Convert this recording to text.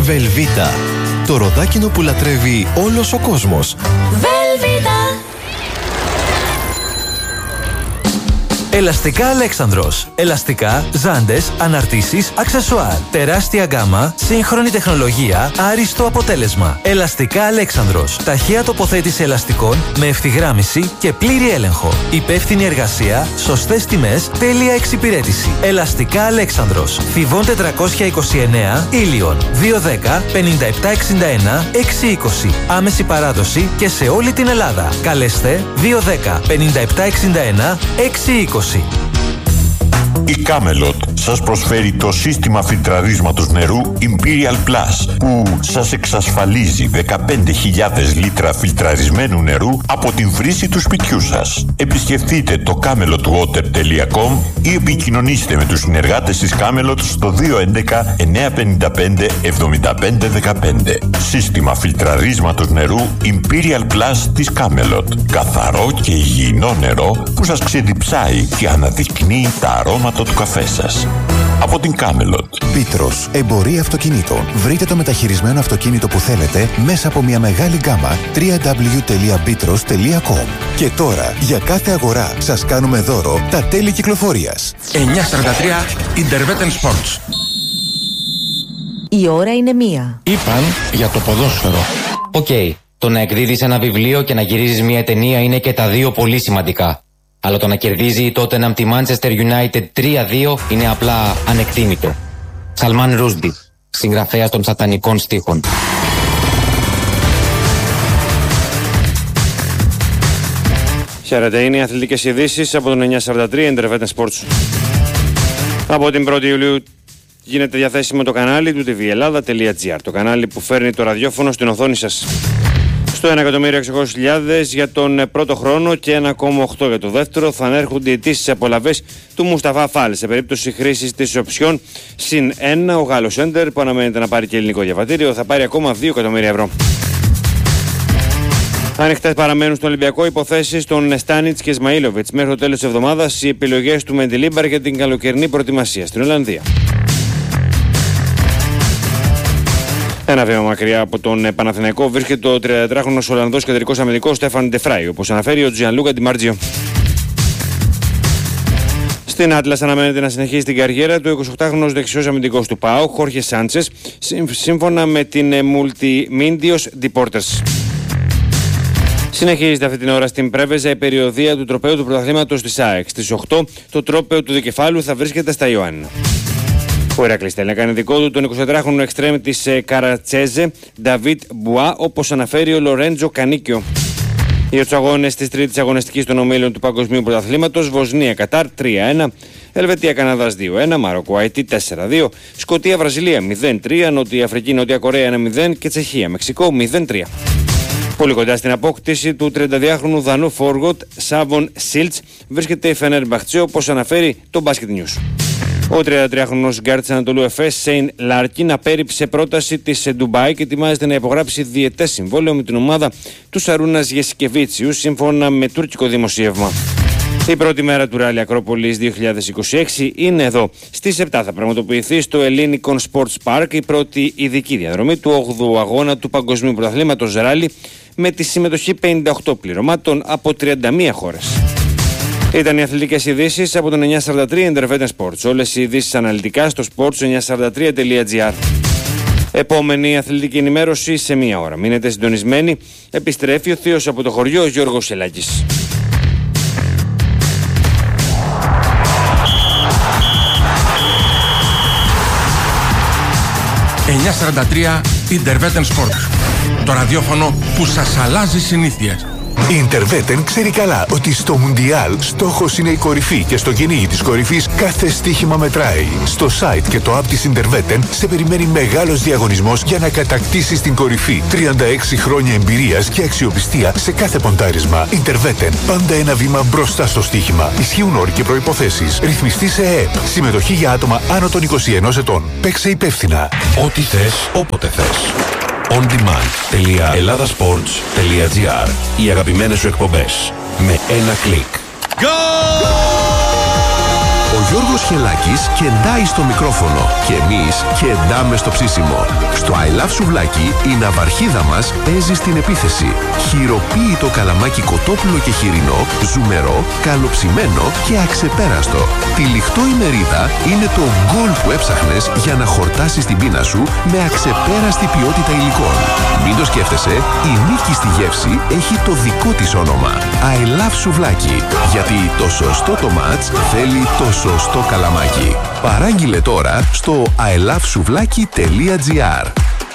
Velveeta. Το ροδάκινο που λατρεύει όλος ο κόσμος. Velveeta. Ελαστικά Αλέξανδρος. Ελαστικά, ζάντες, αναρτήσεις, αξεσουάρ. Τεράστια γκάμα, σύγχρονη τεχνολογία, άριστο αποτέλεσμα. Ελαστικά Αλέξανδρος. Ταχεία τοποθέτηση ελαστικών με ευθυγράμμιση και πλήρη έλεγχο. Υπεύθυνη εργασία, σωστές τιμές, τέλεια εξυπηρέτηση. Ελαστικά Αλέξανδρος. Θηβών 429, Ήλιον. 210 5761 620. Άμεση παράδοση και σε όλη την Ελλάδα. Καλέστε 210 5761 620. Η Camelot σας προσφέρει το σύστημα φιλτραρίσματος νερού Imperial Plus που σας εξασφαλίζει 15.000 λίτρα φιλτραρισμένου νερού από την βρύση του σπιτιού σας. Επισκεφτείτε το camelotwater.com ή επικοινωνήστε με τους συνεργάτες της Camelot στο 211 955 7515. Σύστημα φιλτραρίσματος νερού Imperial Plus της Camelot. Καθαρό και υγιεινό νερό που σας ξεδιψάει και αναδεικνύει τα αρώματα του καφέ σας. Από την Camelot. Πίτρος, εμπορία αυτοκινήτων. Βρείτε το μεταχειρισμένο αυτοκίνητο που θέλετε μέσα από μια μεγάλη γκάμα www.bitros.com. Και τώρα, για κάθε αγορά, σας κάνουμε δώρο τα τέλη κυκλοφορίας. 943 Intervetten Sports. Η ώρα είναι 1. Είπαν για το ποδόσφαιρο. Οκ. Το να εκδίδεις ένα βιβλίο και να γυρίζεις μια ταινία είναι και τα δύο πολύ σημαντικά. Αλλά το να κερδίζει η Tottenham τη Manchester United 3-2 είναι απλά ανεκτήμητο. Σαλμάν Ρούσντι, συγγραφέας των σατανικών στίχων. Χαίρετε, είναι οι αθλητικές ειδήσεις από τον 943 Intervetten Sports. Από την 1η Ιουλίου γίνεται διαθέσιμο το κανάλι του tvellada.gr, το κανάλι που φέρνει το ραδιόφωνο στην οθόνη σας. Στο 1.600.000 για τον πρώτο χρόνο και 1,8 για το δεύτερο θα ανέρχονται οι αιτήσεις απολαβές του Μουσταφά Φάλ. Σε περίπτωση χρήσης της οψιόν συν 1, ο Γάλλος Σέντερ που αναμένεται να πάρει και ελληνικό διαβατήριο θα πάρει ακόμα 2 εκατομμύρια ευρώ. Ανοιχτές παραμένουν στον Ολυμπιακό υποθέσεις των Στάνιτς και Ισμαήλοβιτς. Μέχρι το τέλος της εβδομάδας οι επιλογές του Μεντιλίμπαρ για την καλοκαιρινή προετοιμασία στην Ολλανδία. Ένα βήμα μακριά από τον Παναθηναϊκό βρίσκεται ο 34χρονος Ολλανδός κεντρικός αμυντικός Στέφαν Ντεφράι, όπως αναφέρει ο Τζιανλούκα Ντιμαρτζιο. Στην Άτλας αναμένεται να συνεχίσει την καριέρα του 28χρονος δεξιός αμυντικός του ΠΑΟΚ, Χόρχε Σάντσες, σύμφωνα με την Multimedios Deportes. Συνεχίζεται αυτή την ώρα στην Πρέβεζα η περιοδία του τροπαίου του πρωταθλήματος της ΑΕΚ. Στις 8 το τρόπαιο του Δικεφάλου θα βρίσκεται στα Ιωάννα. Ο Ηρακλής θέλει να κάνει δικό του τον 24χρονο εξτρέμ της Καρατσέζε, Νταβίτ Μπουά, όπως αναφέρει ο Λορέντζο Κανίκιο. Για τους αγώνες της τρίτης αγωνιστικής των ομίλων του Παγκοσμίου Πρωταθλήματος, Βοσνία Κατάρ 3-1, Ελβετία Καναδάς 2-1, Μαροκό Αϊτή 4-2, Σκωτία Βραζιλία 0-3, Νότια Αφρική Νότια Κορέα 1-0 και Τσεχία Μεξικό 0-3. Πολύ κοντά στην απόκτηση του 32χρονου Δανού Φόργοτ Σάβον Σίλτς βρίσκεται η Φενέρμπαχτσε, όπως αναφέρει το Basket News. Ο 33χρονος γκάρτ της Ανατολού Εφές Σέιν Λάρκιν απέρριψε πρόταση της Ντουμπάι και ετοιμάζεται να υπογράψει διετές συμβόλαιο με την ομάδα του Σαρούνας Γεσικεβίτσιου, σύμφωνα με τουρκικό δημοσίευμα. Η πρώτη μέρα του Ράλι Ακρόπολης 2026 είναι εδώ. Στις 7 θα πραγματοποιηθεί στο Ελληνικόν Sports Park η πρώτη ειδική διαδρομή του 8ου αγώνα του Παγκοσμίου Πρωταθλήματος Ράλι, με τη συμμετοχή 58 πληρωμάτων από 31 χώρες. Ήταν οι αθλητικές ειδήσεις από τον 943 Intervetten Sports. Όλες οι ειδήσεις αναλυτικά στο sports943.gr. Επόμενη αθλητική ενημέρωση σε 1 ώρα. Μείνετε συντονισμένοι. Επιστρέφει ο θείος από το χωριό Γιώργος Σελάκης. Intervetten Sports. Το ραδιόφωνο που σας αλλάζει συνήθειες. Η Intervetten ξέρει καλά ότι στο Μουντιάλ στόχος είναι η κορυφή και στο κυνήγι της κορυφής κάθε στοίχημα μετράει. Στο site και το app της Intervetten σε περιμένει μεγάλος διαγωνισμός για να κατακτήσεις την κορυφή. 36 χρόνια εμπειρίας και αξιοπιστία σε κάθε ποντάρισμα. Intervetten, πάντα ένα βήμα μπροστά στο στοίχημα. Ισχύουν όροι και προϋποθέσεις. Ρυθμιστή σε ΕΕΠ. Συμμετοχή για άτομα άνω των 21 ετών. Παίξε υπεύθυνα. Ό,τι θες, όποτε θες. ondemand.elladasports.gr. Οι αγαπημένες σου εκπομπές με ένα κλικ. Ο Γιώργος Χελάκης κεντάει στο μικρόφωνο και εμείς κεντάμε στο ψήσιμο. Στο I Love Σουβλάκι η ναυαρχίδα μας παίζει στην επίθεση. Χειροποίητο καλαμάκι κοτόπουλο και χοιρινό, ζουμερό, καλοψημένο και αξεπέραστο. Τυλιχτό ημερίδα είναι το γκολ που έψαχνες για να χορτάσεις την πείνα σου με αξεπέραστη ποιότητα υλικών. Μην το σκέφτεσαι, η νίκη στη γεύση έχει το δικό της όνομα. I Love Σουβλάκι. Γιατί το σωστό το μάτς θέλει το σωστό καλαμάκι. Παράγγειλε τώρα στο ilovesuvlaki.gr.